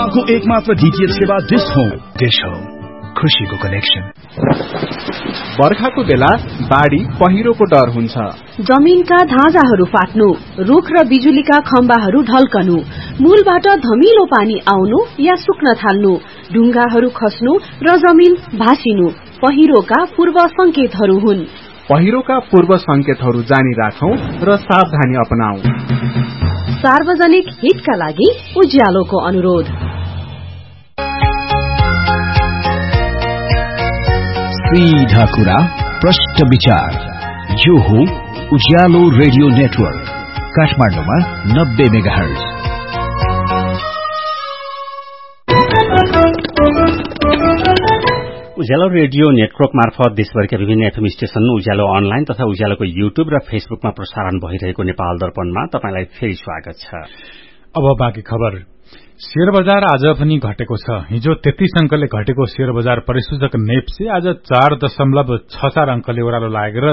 को एकमात्र डीटीएच सेवा डिश होम खुशीको कनेक्सन। बर्खाको बेला बाढी पहिरोको डर हुन्छ। जमिनका धाजाहरू फाट्नु, रुख र बिजुलीका खम्बाहरू ढल्कनु, मूलबाट धमिलो पानी आउनु या सुक्न थाल्नु, ढुङ्गाहरू खस्नु र जमिन भासिनु पहिरोका पूर्व संकेतहरू हुन्। पहिरोका पूर्व संकेतहरू जानी राखौं र सावधानी अपनाऊ। सार्वजनिक हितका लागि उज्यालोको अनुरोध। सीधा कुरा प्रश्न विचार, यो हो उज्यालो रेडियो नेटवर्क काठमाडौँमा 90 मेगाहर्ज। उज्यालो रेडियो नेटवर्क मार्फत देशभरका विभिन्न एफएम स्टेशन, उज्यालो अनलाइन तथा उज्यालोको युट्युब र फेसबुकमा प्रसारण भइरहेको नेपाल दर्पणमा तपाईलाई फेरि स्वागत छ। अब बाँकी खबर। शेयर बजार आज पनि घटेको छ। हिजो 33 अंकले घटेको शेयर बजार परिसूचक नेप्से आज 4.64 अंकले ओह्रालो लागेर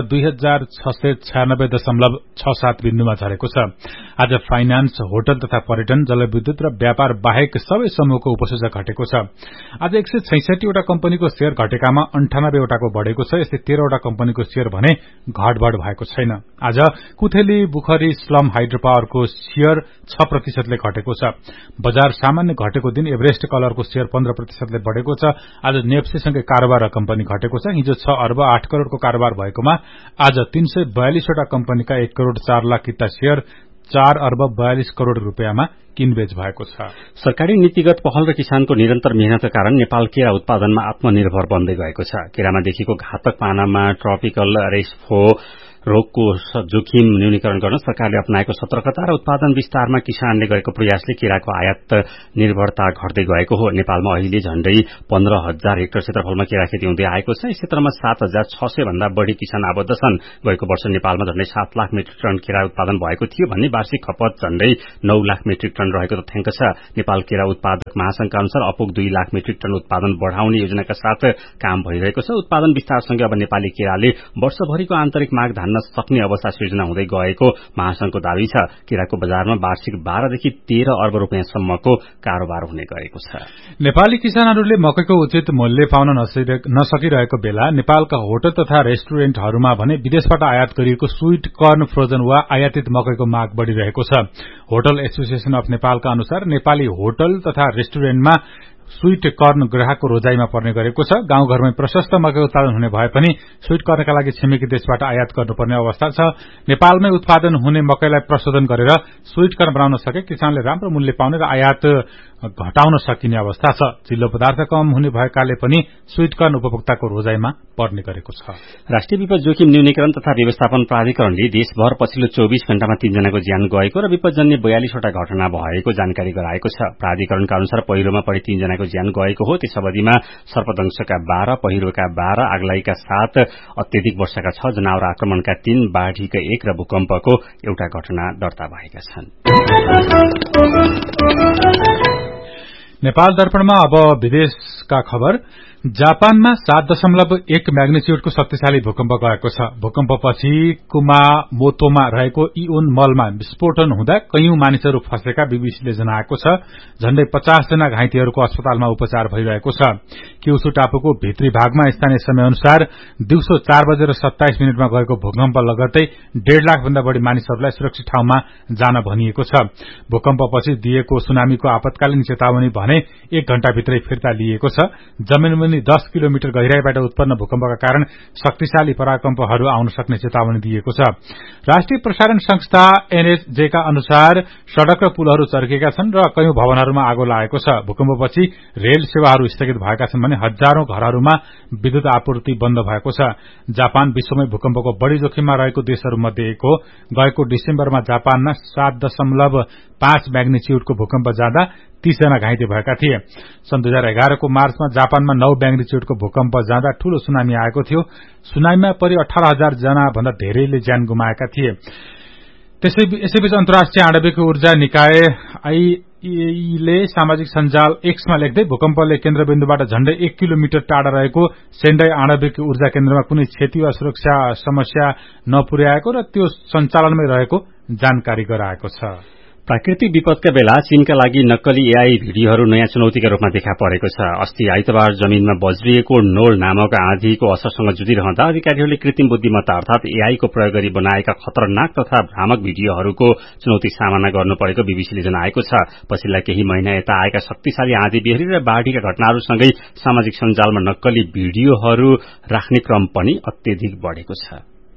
2696.67 बिन्दुमा झरेको छ। आज फाइनान्स, होटल तथा पर्यटन, जलविद्युत र व्यापार बाहेक सबै समूहको उपसूचक घटेको छ। आज 166 वटा कम्पनीको शेयर घटेकामा 98 वटाको बढ़ेको छ। यस्तै 13 वटा कम्पनीको शेयर भने घटबढ़ भएको छैन। आज कुथेली, बुखरी, स्लम हाइड्रो पावरको शेयर 6% ले घटेको छ। बजार सामान्य घटेको दिन एभरेस्ट कलरको शेयर 15% ले बढ़ेको छ। आज नेप्सेसँगै कारोबार र कम्पनी घटेको छ। हिजो 6 अर्ब 8 करोड़को कारोबार भएकोमा आज 342 वटा कम्पनीका 1 करोड़ 4 लाख किता शेयर 4 अर्ब 42 करोड़ रुपियाँमा किनबेच भएको छ। सरकारी नीतिगत पहल र किसानको निरन्तर मेहनतका कारण नेपाल केरा उत्पादनमा आत्मनिर्भर बन्दै गएको छ। केरामा देखिएको घातक पानामा ट्रपिकल रेसफो रोगको जोखिम न्यूनीकरण गर्न सरकारले अपनाएको सतर्कता र उत्पादन विस्तारमा किसानले गरेको प्रयासले केराको आयात निर्भरता घट्दै गएको हो। नेपालमा अहिले झण्डै 15,000 हेक्टर क्षेत्रफलमा केरा खेती हुँदै आएको छ। यस क्षेत्रमा 7,600 भन्दा बढ़ी किसान आबद्ध छन्। गएको वर्ष नेपालमा झण्डै 7 लाख मेट्रिक टन केरा उत्पादन भएको थियो भन्ने वार्षिक खपत झण्डै 9 लाख मेट्रिक टन रहेको तथ्याङ्क छ। नेपाल केरा उत्पादक महासंघका अनुसार अपुग 2 लाख मेट्रिक टन उत्पादन बढ़ाउने योजनाका साथ काम भइरहेको छ। उत्पादन विस्तारसँगै अब नेपाली केराले वर्षभरिको आन्तरिक माग धान्न सक्ने अवस्था सृजना हुँदै गएको महासंघको दावी छ। केराको बजारमा वार्षिक 12 देखि 13 अर्ब रुपियाँसम्मको कारोबार हुने गरेको छ। नेपाली किसानहरूले मकैको उचित मूल्य पाउन नसकिरहेको बेला नेपालका होटल तथा रेस्टुरेन्टहरूमा भने विदेशबाट आयात गरिएको स्वीट कर्न, फ्रोजन वा आयातित मकैको माग बढ़िरहेको छ। होटल एसोसिएशन अफ नेपालका अनुसार नेपाली होटल तथा रेस्टुरेन्टमा स्वीट कर्न ग्राहकको रोजाइमा पर्ने गरेको छ। गाउँघरमै प्रशस्त मकै उत्पादन हुने भए पनि स्वीट कर्नका लागि छिमेकी देशबाट आयात गर्नुपर्ने अवस्था छ। नेपालमै उत्पादन हुने मकैलाई प्रशोधन गरेर स्वीट कर्न बनाउन सके किसानले राम्रो मूल्य पाउने र आयात घटाउन सकिने अवस्था छ। चिल्लो पदार्थ कम हुने भएकाले पनि स्वीट कर्न उपभोक्ताको रोजाइमा पर्ने गरेको छ। राष्ट्रिय विपद जोखिम न्यूनीकरण तथा व्यवस्थापन प्राधिकरणले देशभर पछिल्लो 24 घण्टामा 3 जनाको ज्यान गएको र विपदजन्य 42 वटा घटना भएको जानकारी गराएको छ। प्राधिकरणका अनुसार पहिरोमा परि 3 जनाको ज्यान गएको हो। त्यस अवधिमा सर्पदंशका 12, पहिरोका 12, आगलाईका 7, अत्यधिक वर्षाका 6, जनावर आक्रमणका 3, बाढ़ीका 1 र भूकम्पको एउटा घटना दर्ता भएका छन्। नेपाल दर्पणमा अब विदेशका खबर। जापानमा 7.1 म्याग्निच्युडको शक्तिशाली भूकम्प गएको छ। भूकम्पपछि कुमामोतोमा रहेको इओन मलमा विस्फोटन हुँदा कैयौं मानिसहरू फँसेका बीबीसीले जनाएको छ। झण्डै 50 जना घाइतेहरूको अस्पतालमा उपचार भइरहेको छ। क्युसु टापुको भित्री भागमा स्थानीय समयअनुसार दिउँसो 4:27 गएको भूकम्प लगत्तै 1.5 लाख भन्दा बढ़ी मानिसहरूलाई सुरक्षित ठाउँमा जान भनिएको छ। भूकम्पपछि दिएको सुनामीको आपतकालीन चेतावनी भने 1 घण्टाभित्रै फिर्ता लिएको छ। जमिन 10 किलोमिटर गहिराईबाट उत्पन्न भूकम्पका कारण शक्तिशाली पराकम्पहरू आउन सक्ने चेतावनी दिएको छ। राष्ट्रिय प्रसारण संस्था एनएचजे का अनुसार सड़क र पुलहरू चर्किएका छन् र कैयौं भवनहरूमा आगो लागेको छ। भूकम्पपछि रेल सेवाहरू स्थगित भएका छन् भने हजारौं घरहरूमा विद्युत आपूर्ति बन्द भएको छ। जापान विश्वमै भूकम्पको बढ़ी जोखिममा रहेको देशहरूमध्ये एक हो। गएको डिसेम्बरमा जापानमा 7.5 म्याग्निच्युडको भूकम्प जाँदा 30 जना घाइते भएका थिए। सन् 2011 को मार्चमा जापानमा 9 म्याग्निच्युडको भूकम्प जाँदा ठूलो सुनामी आएको थियो। सुनामीमा परि 18,000 जना भन्दा धेरैले ज्यान गुमाएका थिए। यसैबीच अन्तर्राष्ट्रिय आणविक ऊर्जा निकाय आईएईले सामाजिक सञ्जाल एक्समा लेख्दै भूकम्पले केन्द्रबिन्दुबाट झण्डै 1 किलोमिटर टाढा रहेको सेन्डाई आणविक ऊर्जा केन्द्रमा कुनै क्षति वा सुरक्षा समस्या नपुर्याएको र त्यो सञ्चालनमै रहेको जानकारी गराएको छ। प्राकृतिक विपदका बेला चीनका लागि नक्कली एआई भिडियोहरू नयाँ चुनौतीका रूपमा देखा परेको छ। अस्ति आइतबार जमिनमा बज्रिएको नोल नामक आँधीको असरसँग जुझिरहँदा अधिकारीहरूले कृत्रिम बुद्धिमत्ता अर्थात एआईको प्रयोग गरी बनाएका खतरनाक तथा भ्रामक भिडियोहरूको चुनौती सामना गर्नु परेको बीबीसीले जनाएको छ। पछिल्ला केही महिना यता आएका शक्तिशाली आँधी बेहरी र बाढ़ीका घटनाहरूसँगै सामाजिक सञ्जालमा नक्कली भिडियोहरू राख्ने क्रम पनि अत्यधिक बढ़ेको छ।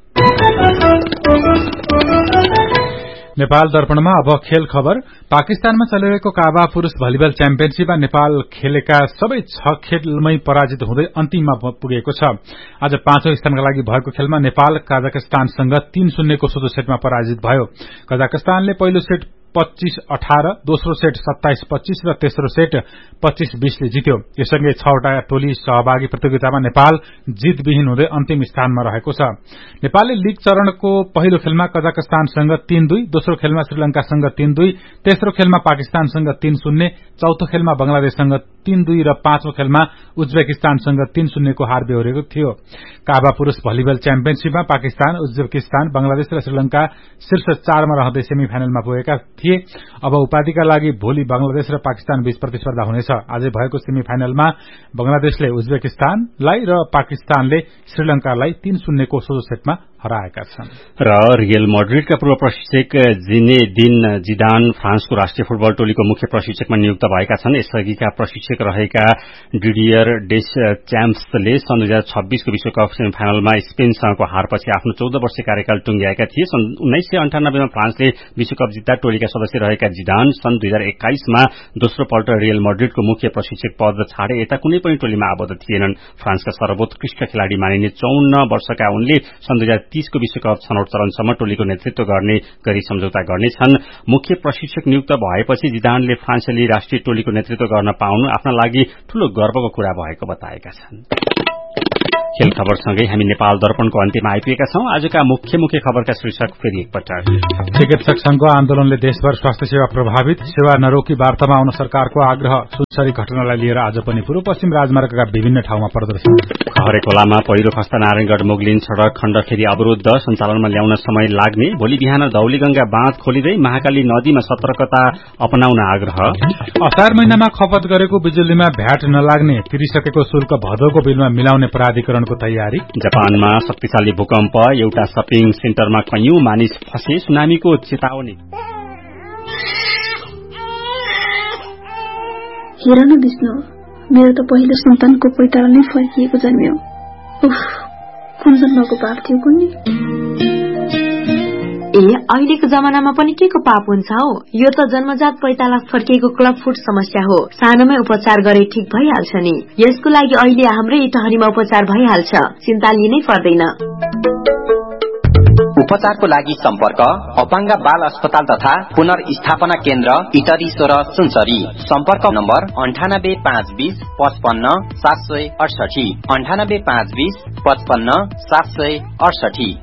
नेपाल दर्पणमा अब खेल खबर। पाकिस्तानमा चलिरहेको काबा पुरूष भलिबल च्याम्पियनशीपमा नेपाल खेलेका सबै 6 खेलमै पराजित हुँदै अन्तिममा पुगेको छ। आज 5औं स्थानका लागि भएको खेलमा नेपाल कजाकिस्तानसँग 3-0 को सोझो सेटमा पराजित भयो। कजाकिस्तानले पहिलो सेट 25-18, दोस्रो सेट 27-25 र तेस्रो सेट 25-20 ले जित्यो। यससँगै 6 वटा टोली सहभागी प्रतियोगितामा नेपाल जितविहीन हुँदै अन्तिम स्थानमा रहेको छ। नेपालले लीग चरणको पहिलो खेलमा कजाकिस्तानसँग 3-2, दोस्रो खेलमा श्रीलंकासँग 3-2, तेस्रो खेलमा पाकिस्तानसँग 3-0, चौथो खेलमा बंगलादेशसँग 3-2 र पाँचौं खेलमा उज्बेकिस्तानसँग 3-0 को हार बेहोरेको थियो। काबा पुरूष भलिबल च्याम्पियनशीपमा पाकिस्तान, उज्बेकिस्तान, बंगलादेश र श्रीलंका शीर्ष 4 मा रहँदै सेमी फाइनलमा पुगेका थिए। अब उपाधिका लागि भोलि बंगलादेश र पाकिस्तान बीच प्रतिस्पर्धा हुनेछ। आज भएको सेमी फाइनलमा बंगलादेशले उज्बेकिस्तानलाई र पाकिस्तानले श्रीलंकालाई 3-0 को सोझो सेटमा हराएका छन्। र रियल मैड्रिडका पूर्व प्रशिक्षक जिनेदिन जिदान फ्रान्सको राष्ट्रिय फुटबल टोलीको मुख्य प्रशिक्षकमा नियुक्त भएका छन्। यसअघिका प्रशिक्षक रहेका डिडियर डेस्च्याम्प्सले सन् 2026 को विश्वकप सेमी फाइनलमा स्पेनसँगको हारपछि आफ्नो 14 वर्षीय कार्यकाल टुंग्याएका थिए। सन् 1998 मा फ्रान्सले विश्वकप जित्दा टोलीका सदस्य रहेका जिदान सन् 2021 मा दोस्रो पल्ट रियल मैड्रिडको मुख्य प्रशिक्षक पद छाडे यता कुनै पनि टोलीमा आबद्ध थिएनन्। फ्रान्सका सर्वोत्कृष्ट खेलाड़ी मानिने 54 वर्षका उनले सन् 2030 को विश्वकप छनौट चरणसम्म टोलीको नेतृत्व गर्ने गरी सम्झौता गर्नेछन्। मुख्य प्रशिक्षक नियुक्त भएपछि जिदानले फ्रान्सेली राष्ट्रिय टोलीको नेतृत्व गर्न पाउनु आफ्ना लागि ठूलो गर्वको कुरा भएको बताएका छन्। खेल खबरसँगै हामी नेपाल दर्पणको अन्त्यमा आइपुगेका छौं। आजका मुख्य खबरका शीर्षक फेरि एकपटक। चिकित्सक संघको आन्दोलनले देशभर स्वास्थ्य सेवा प्रभावित, सेवा नरोकी वार्तामा आउन सरकारको आग्रह। सुनसरी घटनालाई लिएर आज पनि पूर्व पश्चिम राजमार्गका विभिन्न ठाउँमा प्रदर्शन। खहरे खोलामा पहिरो खस्दा नारायणगढ़ मुगलिन सड़क खण्ड फेरि अवरोध, सञ्चालनमा ल्याउन समय लाग्ने। भोलि बिहान धौलीगंगा बाँध खोलिँदै महाकाली नदीमा सतर्कता अपनाउन आग्रह। असार महिनामा खपत गरेको बिजुलीमा भ्याट नलाग्ने, तिरिसकेको शुल्क भदौको बिलमा मिलाउने प्राधिकरणको तयारी। जापानमा शक्तिशाली भूकम्प, एउटा शपिङ सेन्टरमा कैयौं मानिस फसे, सुनामीको चेतावनी। हेर न विष्णु, मेरो त पहिलो सन्तानको पैताला नै फर्किएको जन्म्यो। कुन जन्मको पाप थियो कुन्नी? अहिलेको जमानामा पनि के को पाप हुन्छ हो? यो त जन्मजात पैताला फर्किएको क्लब फुट समस्या हो। सानोमै उपचार गरे ठीक भइहाल्छ नि। यसको लागि अहिले हाम्रै टहरीमा उपचार भइहाल्छ, चिन्ता लिनै पर्दैन। उपचारको लागि सम्पर्क अपाङ्ग बाल अस्पताल तथा पुनर्स्थापना केन्द्र इटरीश्वर सुनसरी। सम्पर्क नम्बर 9852 55 768 9852 55 768।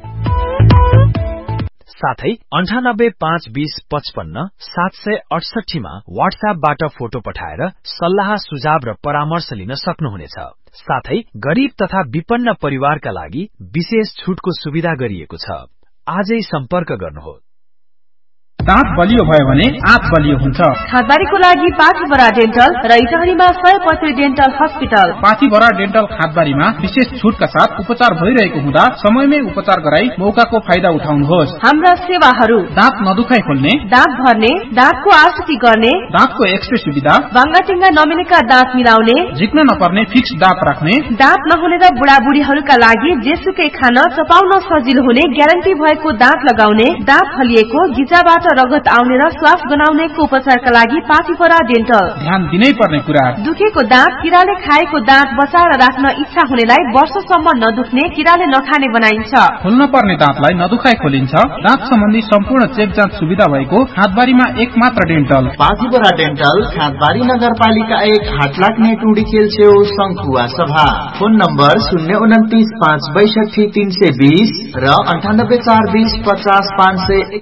साथै 9852 55 768 मा व्हाट्सएपबाट फोटो पठाएर सल्लाह सुझाव र परामर्श लिन सक्नुहुनेछ। साथै गरीब तथा विपन्न परिवारका लागि विशेष छुटको सुविधा गरिएको छ। आजै सम्पर्क गर्नुहोस्। दाँत बलियो भयो भने आँत बलियो हुन्छ। खादबारीको लागि पाथीभरा डेन्टल र इटहरीमा 100% डेन्टल हस्पिटल। पाथीभरा डेन्टल खादबारीमा विशेष छुटका साथ उपचार भइरहेको हुँदा समयमै उपचार गराई मौकाको फाइदा उठाउनुहोस्। हाम्रा सेवाहरू: दाँत नदुखाइ खोल्ने, दाँत भर्ने, दाँतको आकृति गर्ने, दाँतको एक्सरे सुविधा, बाङ्गाटिङ्गा नमिलेका दाँत मिलाउने, झिक्न नपर्ने फिक्स दाँत राख्ने, दाँत नहुने र बुढाबुढीहरूका लागि जेसुकै खान चपाउन सजिलो हुने ग्यारेन्टी भएको दाँत लगाउने, दाँत फलिएको, गिजाबाट रगत आउने र स्वास गनाउनेको उपचारका लागि पाथीभरा डेन्टल। ध्यान दिनै पर्ने कुरा: दुखेको दाँत, किराले खाएको दाँत बचाएर राख्न इच्छा हुनेलाई वर्षसम्म नदुख्ने, किराले नखाने बनाइन्छ। खोल्न पर्ने दाँतलाई नदुखाइ खोलिन्छ। दाँत सम्बन्धी सम्पूर्ण चेक जाँच सुविधा भएको खादबारीमा एकमात्र डेन्टल पाथीभरा डेन्टल, खादबारी नगरपालिका 1, हाटलाग्ने टुडी खेल छेउ, शङ्खुवा सभा। फोन नम्बर 029 562 320 र 98 420 50 501।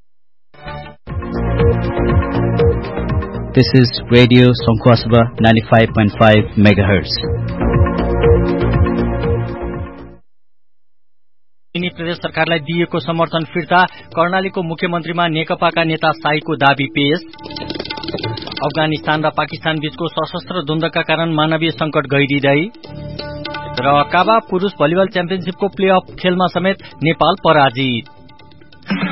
This is Radio Sankhwasaba 95.5 megahertz. यिनी प्रदेश सरकारलाई दिएको समर्थन फिर्ता, कर्णालीको मुख्यमन्त्रीमा नेकपाका नेता शाहीको दाबी पेश। अफगानिस्तान र पाकिस्तान बीचको सशस्त्र द्वन्द्वका कारण मानवीय संकट गहिरिँदै। र काबा पुरुष भलिबल च्याम्पियनशिपको प्ले अफ खेलमा समेत नेपाल पराजित।